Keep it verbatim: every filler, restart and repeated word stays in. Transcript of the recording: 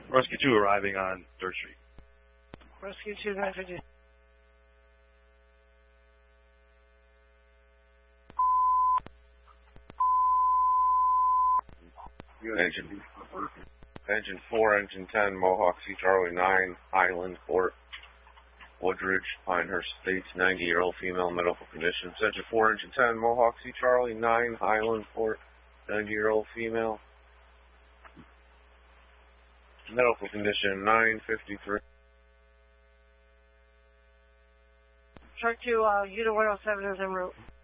Rescue two arriving on third Street. Rescue two, nine fifty. Engine, engine four, engine ten, Mohawk Sea Charlie nine, Highland Court, Woodridge, Pinehurst Estates, ninety-year-old female, medical condition. Engine four, engine ten, Mohawk Sea Charlie nine, Highland Court, ninety-year-old female, medical condition, nine fifty-three. Shark two, uh, Unit one oh seven is en route.